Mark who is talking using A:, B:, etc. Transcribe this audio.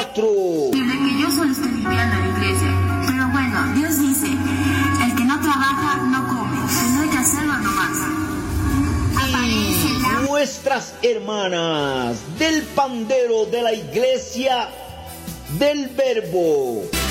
A: 4.
B: Desde que yo solo estoy limpiando la iglesia. Pero bueno, Dios dice, el que no trabaja no come, que no hay que hacerlo nomás.
A: Y nuestras hermanas del pandero de la iglesia del Verbo.